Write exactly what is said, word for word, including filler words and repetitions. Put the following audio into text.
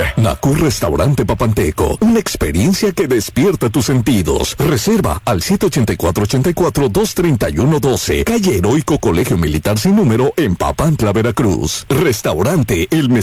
Nacu Restaurante Papanteco, una experiencia que despierta tus sentidos. Reserva al siete ocho cuatro, ocho cuatro, dos tres uno uno dos, calle Heroico Colegio Militar Sin Número en Papantla, Veracruz. Restaurante El